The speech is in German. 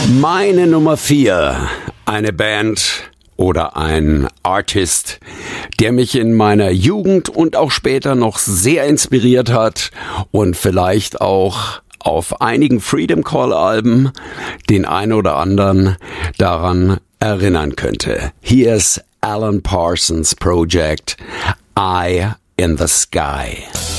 Meine Nummer 4, eine Band oder ein Artist, der mich in meiner Jugend und auch später noch sehr inspiriert hat und vielleicht auch auf einigen Freedom Call Alben den einen oder anderen daran erinnern könnte. Hier ist Alan Parsons Project, Eye in the Sky.